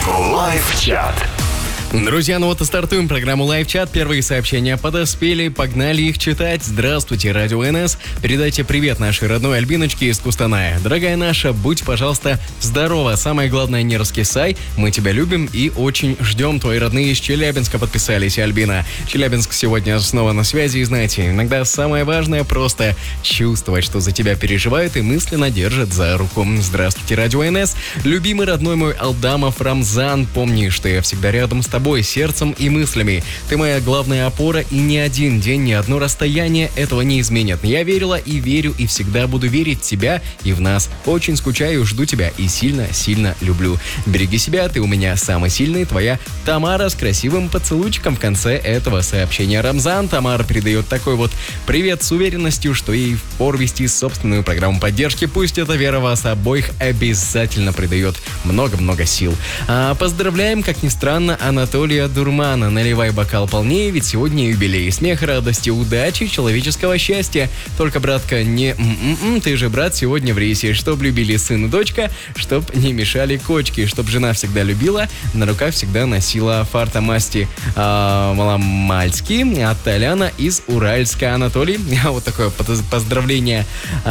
Лайв-чат. Друзья, ну вот и стартуем программу Лайв-чат. Первые сообщения подоспели, погнали их читать. Здравствуйте, Радио НС. Передайте привет нашей родной Альбиночке из Кустаная. Дорогая наша, будь, пожалуйста, здорова. Самое главное, не раскисай. Мы тебя любим и очень ждем. Твои родные из Челябинска подписались, Альбина. Челябинск сегодня снова на связи. И знаете, иногда самое важное просто чувствовать, что за тебя переживают и мысленно держат за руку. Здравствуйте, Радио НС. Любимый родной мой Алдамов Рамзан. Помни, что я всегда рядом с тобой, сердцем и мыслями. Ты моя главная опора, и ни один день, ни одно расстояние этого не изменит. Я верила и верю, и всегда буду верить в тебя и в нас. Очень скучаю, жду тебя и сильно-сильно люблю. Береги себя, ты у меня самый сильный. Твоя Тамара с красивым поцелуйчиком в конце этого сообщения. Рамзан Тамара передает такой вот привет с уверенностью, что ей впору вести собственную программу поддержки. Пусть эта вера вас обоих обязательно придает много-много сил. Поздравляем, как ни странно, Анатолия Дурмана. Наливай бокал полнее, ведь сегодня юбилей. Смех, радости, удачи, человеческого счастья. Только, братка, не ты же, брат, сегодня в рейсе. Чтоб любили сын и дочка, чтоб не мешали кочки, чтоб жена всегда любила, на руках всегда носила фартомасти. Маломальский от Толяна из Уральска. Анатолий, вот такое поздравление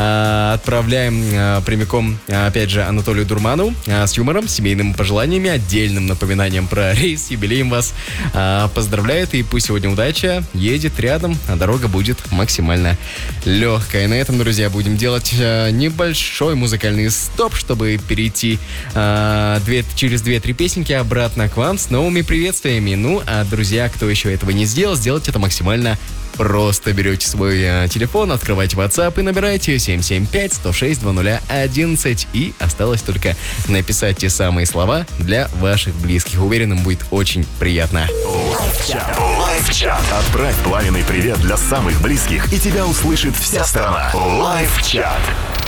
отправляем прямиком, опять же, Анатолию Дурману с юмором, семейными пожеланиями, отдельным напоминанием про рейс. Юбилеем вас поздравляет, и пусть сегодня удача едет рядом, а дорога будет максимально легкая. И на этом, друзья, будем делать небольшой музыкальный стоп, чтобы перейти через 2-3 песенки обратно к вам с новыми приветствиями. Ну, а, друзья, кто еще этого не сделал, сделайте это максимально просто. Берете свой телефон, открывайте WhatsApp и набираете 775-106-0011. И осталось только написать те самые слова для ваших близких. Уверен, им будет очень приятно. Лайв-чат. Отправь пламенный привет для самых близких, и тебя услышит вся страна. Лайв-чат.